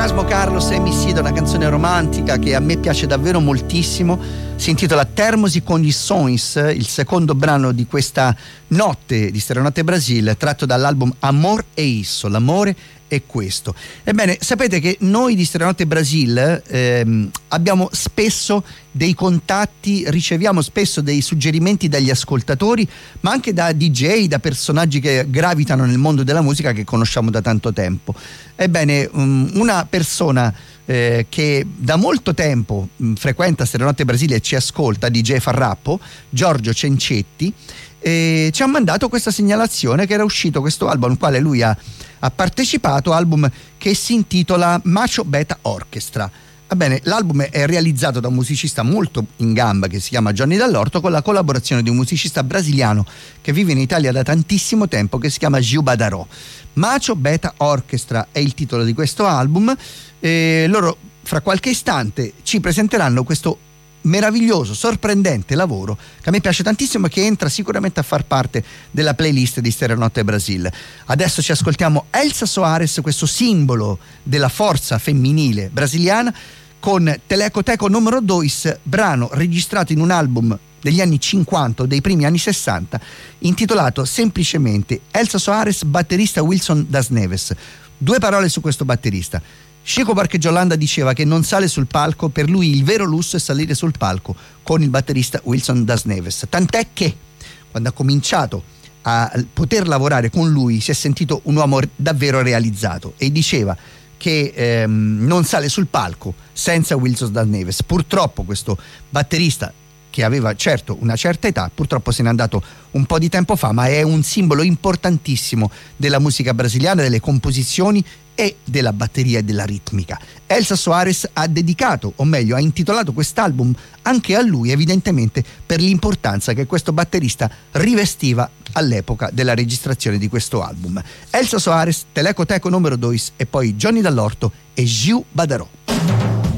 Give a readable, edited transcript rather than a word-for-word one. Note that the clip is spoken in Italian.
Erasmo Carlos e Missida, una canzone romantica che a me piace davvero moltissimo, si intitola Termosi con gli Sonhos, il secondo brano di questa notte di Stereonotte Brasil, tratto dall'album Amor e Isso, l'amore è questo. Ebbene, sapete che noi di Stereonotte Brasil abbiamo spesso dei contatti, riceviamo spesso dei suggerimenti dagli ascoltatori, ma anche da DJ, da personaggi che gravitano nel mondo della musica che conosciamo da tanto tempo. Ebbene, una persona che da molto tempo frequenta Stereonotte Brasil e ci ascolta, DJ Farrappo, Giorgio Cencetti, ci ha mandato questa segnalazione che era uscito questo album al quale lui ha partecipato, album che si intitola Macho Beta Orchestra. Va bene, l'album è realizzato da un musicista molto in gamba che si chiama Johnny Dall'Orto, con la collaborazione di un musicista brasiliano che vive in Italia da tantissimo tempo, che si chiama Gil Badarò. Macho Beta Orchestra è il titolo di questo album. Loro fra qualche istante ci presenteranno questo meraviglioso, sorprendente lavoro che a me piace tantissimo e che entra sicuramente a far parte della playlist di Stereonotte Brasil. Adesso ci ascoltiamo Elsa Soares, questo simbolo della forza femminile brasiliana, con Teleco Teco numero 2, brano registrato in un album degli anni 50 o dei primi anni 60 intitolato semplicemente Elsa Soares, batterista Wilson das Neves. Due parole su questo batterista. Chico Buarque Holanda diceva che non sale sul palco, per lui il vero lusso è salire sul palco con il batterista Wilson das Neves, tant'è che quando ha cominciato a poter lavorare con lui si è sentito un uomo davvero realizzato, e diceva che non sale sul palco senza Wilson das Neves. Purtroppo questo batterista, che aveva certo una certa età, purtroppo se n'è andato un po' di tempo fa, ma è un simbolo importantissimo della musica brasiliana, delle composizioni e della batteria e della ritmica. Elsa Soares ha dedicato, o meglio ha intitolato quest'album anche a lui, evidentemente per l'importanza che questo batterista rivestiva all'epoca della registrazione di questo album. Elsa Soares, Teleco Teco numero 2 e poi Johnny Dall'Orto e Gil Badarò.